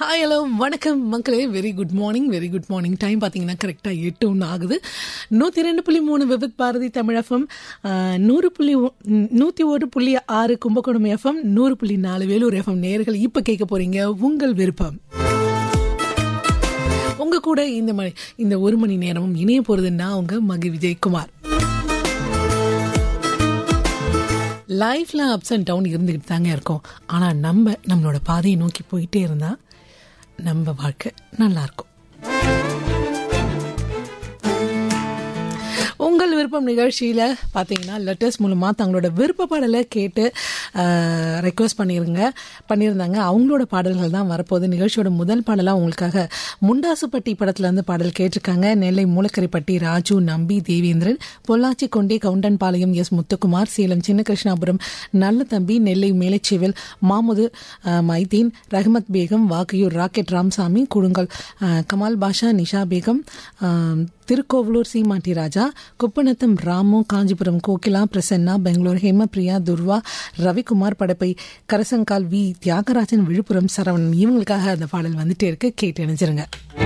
Hi hello வணக்கம் மக்களே. Very good morning. Time பார்த்தீங்கன்னா கரெக்டாக 8:01 ஆகுது. 102.3 Vividh Bharathi Tamil FM, 101.6 Kumbakonam FM, 100.4 Vellore FM நேயர்கள் இப்போ கேட்க போறீங்க உங்கள் விருப்பம். உங்க கூட இந்த ஒரு மணி நேரமும் இணைய போறதுன்னா உங்க மகி விஜயகுமார். லைஃப்ல அப்ஸ் அண்ட் டவுன் இருந்துகிட்டு தாங்க இருக்கும். ஆனா நம்மளோட பாதையை நோக்கி போயிட்டே இருந்தா நம்ம வாழ்க்கை நல்லா இருக்கும். உங்கள் விருப்பம் நிகழ்ச்சியில் பார்த்தீங்கன்னா லெட்டர்ஸ் மூலமாக தங்களோட விருப்ப பாடலை கேட்டு ரெக்வஸ்ட் பண்ணியிருந்தாங்க. அவங்களோட பாடல்கள் தான் வரப்போகுது. நிகழ்ச்சியோட முதல் பாடலாக உங்களுக்காக முண்டாசுப்பட்டி படத்துலேருந்து பாடல் கேட்டிருக்காங்க. நெல்லை மூலக்கரைப்பட்டி ராஜு, நம்பி, தேவேந்திரன், பொள்ளாச்சி கொண்டே கவுண்டன்பாளையம் எஸ் முத்துக்குமார், சேலம் சின்ன கிருஷ்ணாபுரம் நல்ல தம்பி, நெல்லை மேலைச்சேவல் மாமுது Maideen, Rahmat Begum, வாக்கையூர் rocket Ramsamy, குடுங்கல் Kamal Basha, Nisha Begum, Thirukkovalur Seematti Raja, Kuppanatham Ramu, Kanchipuram Kokila, Prasanna, Bangalore Hemapriya, Durva, Ravikumar, Padappai Karasangal, we Thiagarajan, Villupuram Saravanan. இவங்களுக்காக அந்த பாடல் வந்துட்டே இருக்கு. கேட்டு இணைஞ்சிருங்க.